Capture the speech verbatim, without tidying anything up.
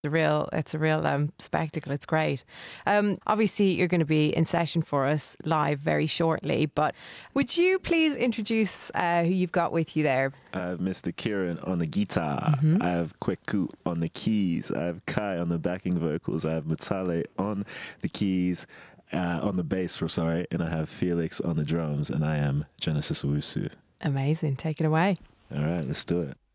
A real, it's a real um, spectacle. It's great. Um, obviously, you're going to be in session for us live very shortly. But would you please introduce uh, who you've got with you there? I have Mister Kieran on the guitar. Mm-hmm. I have Kweku on the keys. I have Kai on the backing vocals. I have Mutale on the keys, uh, on the bass, for sorry, and I have Felix on the drums. And I am Genesis Owusu. Amazing. Take it away. All right, let's do it.